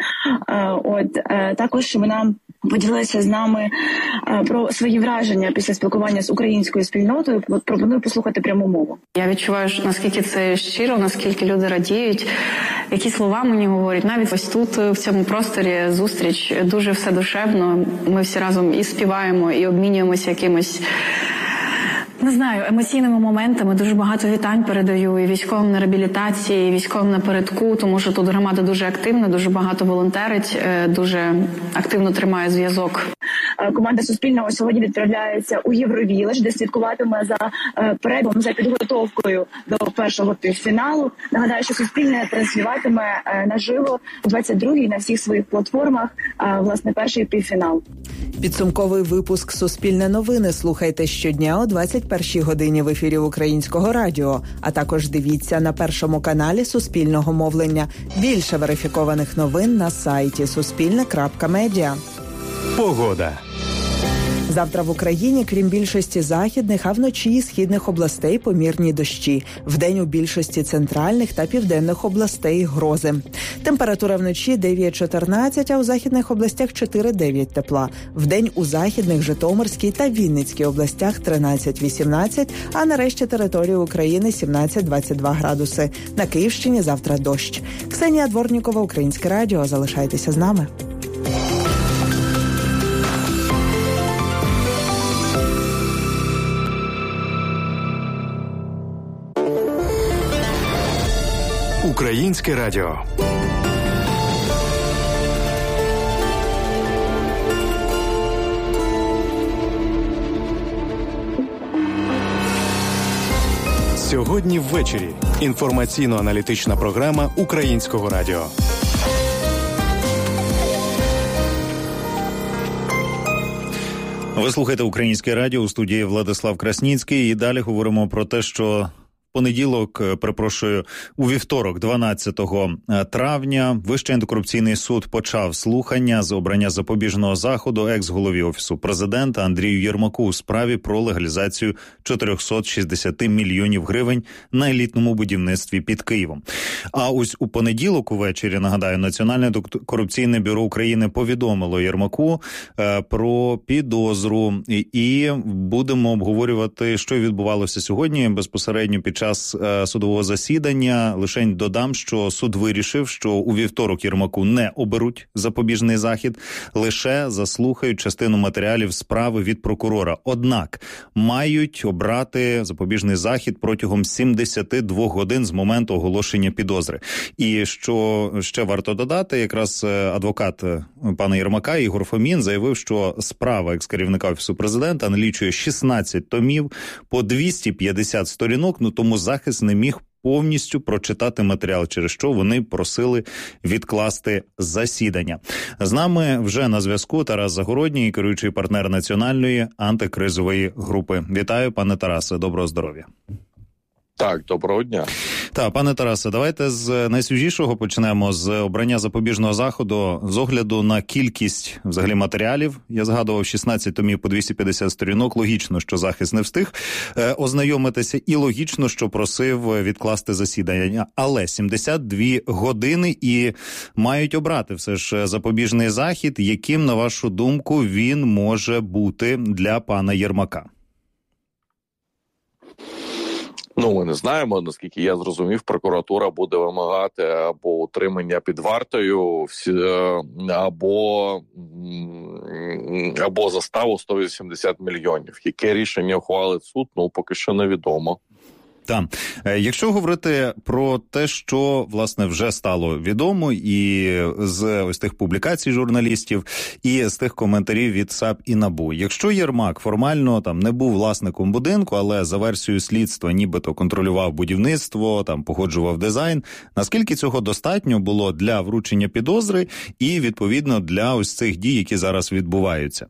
Також вона поділилася з нами про свої враження після спілкування з українською спільнотою. Пропоную послухати пряму мову. Я відчуваю, наскільки це щиро, наскільки люди радіють, які слова мені говорять. Навіть ось тут, в цьому просторі, зустріч дуже все душевно. Ми всі разом і співаємо, і обмінюємося якимось, не знаю, емоційними моментами. Дуже багато вітань передаю і військовим на реабілітації, і військовим на передку, тому що тут громада дуже активна, дуже багато волонтерить, дуже активно тримає зв'язок. Команда Суспільного сьогодні відправляється у Євровіледж, де слідкуватиме за перебігом, за підготовкою до першого півфіналу. Нагадаю, що Суспільне транслюватиме наживо у 22-й на всіх своїх платформах, власне, перший півфінал. Підсумковий випуск «Суспільне новини» слухайте щодня о 21-й годині в ефірі Українського радіо, а також дивіться на першому каналі Суспільного мовлення. Більше верифікованих новин на сайті suspilne.media. Погода. Завтра в Україні, крім більшості західних, а вночі і східних областей помірні дощі. Вдень у більшості центральних та південних областей грози. Температура вночі 9-14, а у західних областях 4-9 тепла. Вдень у західних, Житомирській та Вінницькій областях 13-18, а на решті території України 17-22 градуси. На Київщині завтра дощ. Ксенія Дворнікова, Українське радіо. Залишайтеся з нами. Українське радіо. Сьогодні ввечері. Інформаційно-аналітична програма Українського радіо. Ви слухаєте Українське радіо, у студії Владислав Красніцький. І далі говоримо про те, що у вівторок, 12 травня, Вищий антикорупційний суд почав слухання з обрання запобіжного заходу екс-голові Офісу президента Андрію Єрмаку у справі про легалізацію 460 мільйонів гривень на елітному будівництві під Києвом. А ось у понеділок увечері, нагадаю, Національне антикорупційне бюро України повідомило Єрмаку про підозру. І будемо обговорювати, що відбувалося сьогодні безпосередньо під час судового засідання. Лишень додам, що суд вирішив, що у вівторок Єрмаку не оберуть запобіжний захід, лише заслухають частину матеріалів справи від прокурора. Однак мають обрати запобіжний захід протягом 72 годин з моменту оголошення підозри. І що ще варто додати, якраз адвокат пана Єрмака Ігор Фомін заявив, що справа екс-керівника Офісу Президента налічує 16 томів по 250 сторінок, тому захист не міг повністю прочитати матеріал, через що вони просили відкласти засідання. З нами вже на зв'язку Тарас Загородній, керуючий партнер Національної антикризової групи. Вітаю, пане Тарасе, доброго здоров'я. Так, доброго дня. Так, пане Тарасе, давайте з найсвіжішого почнемо, з обрання запобіжного заходу. З огляду на кількість взагалі матеріалів, я згадував 16 томів по 250 сторінок, логічно, що захист не встиг ознайомитися, і логічно, що просив відкласти засідання. Але 72 години і мають обрати все ж запобіжний захід. Яким, на вашу думку, він може бути для пана Єрмака? Ми не знаємо, наскільки я зрозумів, прокуратура буде вимагати або утримання під вартою, або заставу 180 мільйонів. Яке рішення ухвалить суд, поки що невідомо. Так. Якщо говорити про те, що, власне, вже стало відомо і з ось тих публікацій журналістів, і з тих коментарів від САП і НАБУ. Якщо Єрмак формально не був власником будинку, але за версією слідства нібито контролював будівництво, погоджував дизайн, наскільки цього достатньо було для вручення підозри і, відповідно, для ось цих дій, які зараз відбуваються?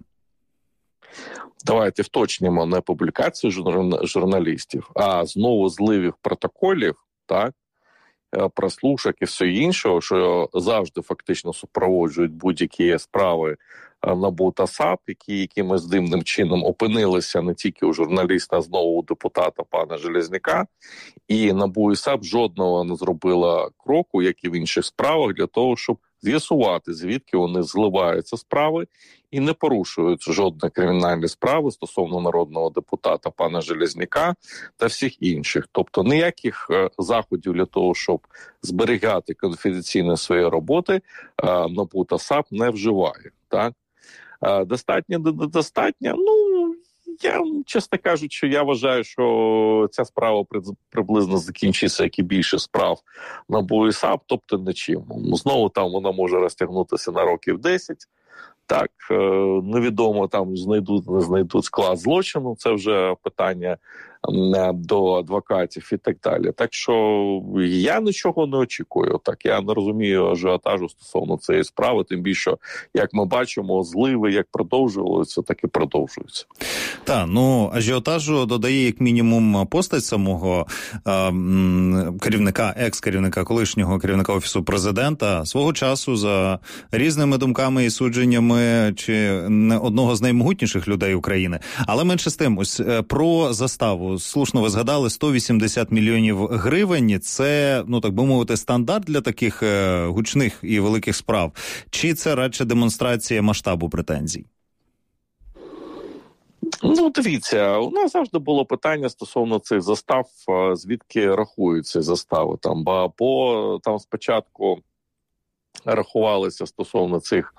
Давайте вточнимо не публікації журналістів, а знову зливів протоколів, так, прослушок і все іншого, що завжди фактично супроводжують будь-які справи НАБУ та САП, які якимось дивним чином опинилися не тільки у журналіста, а знову у депутата пана Железняка. І НАБУ і САП жодного не зробила кроку, як і в інших справах, для того, щоб з'ясувати, звідки вони зливаються справи і не порушують жодної кримінальної справи стосовно народного депутата пана Железняка та всіх інших. Тобто ніяких заходів для того, щоб зберігати конфіденційно свої роботи, НАБУ та САП не вживає. Так? Достатньо, недостатньо? Я, чесно кажучи, я вважаю, що ця справа приблизно закінчиться, як і більше справ НАБУ і САП, тобто нічим. Знову там вона може розтягнутися на років 10. Так, невідомо, там знайдуть, не знайдуть склад злочину, це вже питання до адвокатів і так далі. Так що я нічого не очікую. Так, я не розумію ажіотажу стосовно цієї справи, тим більше, як ми бачимо, зливи як продовжувалися, так і продовжуються. Так, ажіотажу додає як мінімум постать самого керівника, екс-керівника, колишнього керівника Офісу Президента. Свого часу за різними думками і судженнями чи не одного з наймогутніших людей України. Але менше з тим, ось про заставу. Слушно ви згадали, 180 мільйонів гривень. Це, так би мовити, стандарт для таких гучних і великих справ? Чи це радше демонстрація масштабу претензій? Дивіться, у нас завжди було питання стосовно цих застав, звідки рахуються застави. Бо там спочатку рахувалися стосовно цих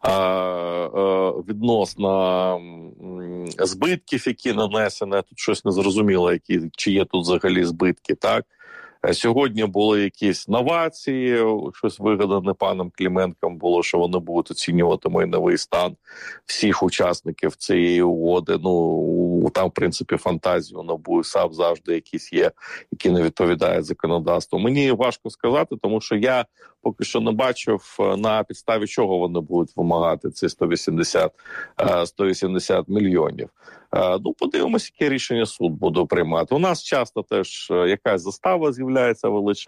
відносно збитків, які нанесені. Тут щось незрозуміло, чи є тут взагалі збитки, так? Сьогодні були якісь новації, щось вигадане паном Клименком було, що вони будуть оцінювати майновий стан всіх учасників цієї угоди. Там, в принципі, фантазії у НАБУ і САП завжди якісь є, які не відповідають законодавству. Мені важко сказати, тому що я поки що не бачив, на підставі чого вони будуть вимагати ці 180 мільйонів. Подивимося, яке рішення суд буде приймати. У нас часто теж якась застава з'являється величезна.